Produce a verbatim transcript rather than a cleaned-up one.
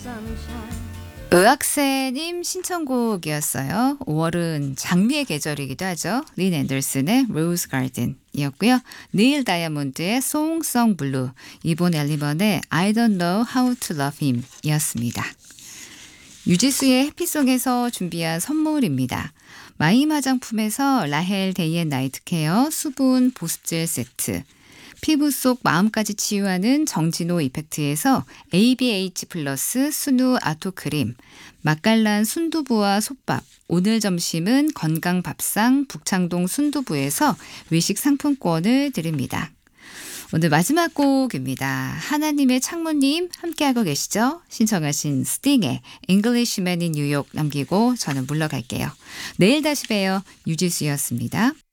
의학세님 신청곡이었어요. 오월은 장미의 계절이기도 하죠. 린 앤더슨의 로즈 가든이었고요. 닐 다이아몬드의 송송 블루, 이본 엘리번의 I don't know how to love him 이었습니다. 유지수의 해피송에서 준비한 선물입니다. 마임 화장품에서 라헬 데이 앤 나이트 케어 수분 보습젤 세트, 피부 속 마음까지 치유하는 정진호 이펙트에서 에이비에이치 플러스 순우 아토크림, 맛깔난 순두부와 솥밥, 오늘 점심은 건강밥상 북창동 순두부에서 외식 상품권을 드립니다. 오늘 마지막 곡입니다. 하나님의 창모님 함께하고 계시죠? 신청하신 스팅의 Englishman in New York 남기고 저는 물러갈게요. 내일 다시 봬요. 유지수였습니다.